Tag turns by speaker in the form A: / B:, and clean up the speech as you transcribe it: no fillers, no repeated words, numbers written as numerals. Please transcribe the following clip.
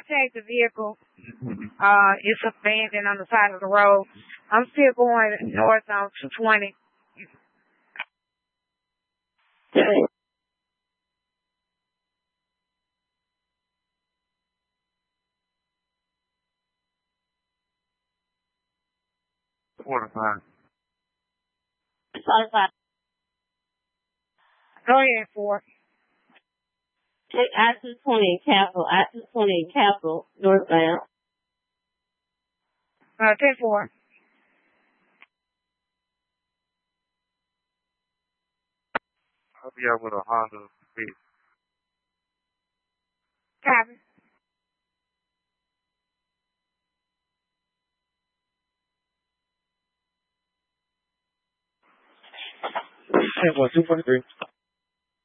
A: checked the vehicle. It's abandoned on the side of the road. I'm still going north on 220. Go ahead, Ford.
B: Take I-220 Capital, northbound.
A: 10-4.
C: I'll be out with a Honda Fit.
A: Copy.
C: Hey, 243.